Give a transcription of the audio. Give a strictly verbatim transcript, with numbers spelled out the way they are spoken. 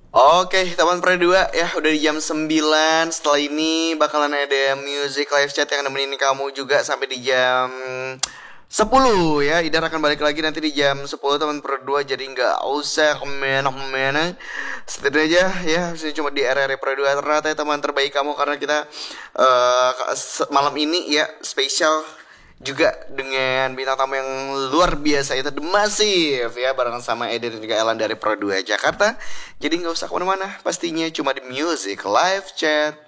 Oke, teman Pro dua ya, udah di jam sembilan. Setelah ini bakalan ada music live chat yang nemenin kamu juga sampai di jam sepuluh ya. Idar akan balik lagi nanti di jam sepuluh teman Pro dua, jadi nggak usah kemana-kemana. Setelah aja ya, sini cuma di R R Pro dua ternyata ya, teman terbaik kamu karena kita eh, malam ini ya spesial juga dengan bintang tamu yang luar biasa itu The Massive ya, bareng sama Eden dan juga Elan dari Pro dua Jakarta. Jadi nggak usah kemana-mana, pastinya cuma di Music Live Chat.